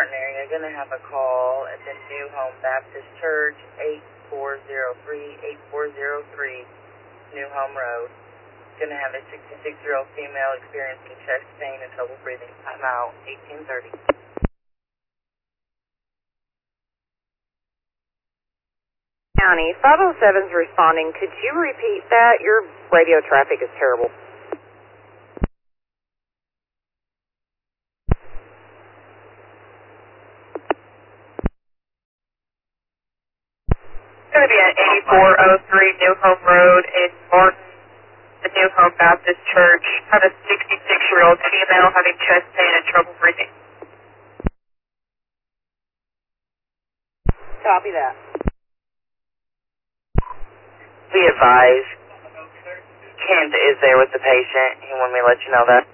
Martin area going to have a call at the New Home Baptist Church, 8403 New Home Road. Going to have a 66-year-old female experiencing chest pain and trouble breathing. I'm out, 1830. County, 507's responding. Could you repeat that? Your radio traffic is terrible. It's going to be at 8403 New Home Road in Martin, the New Home Baptist Church. Have a 66-year-old female having chest pain and trouble breathing. Copy that. Be advised, Kent is there with the patient. He wanted me to let you know that.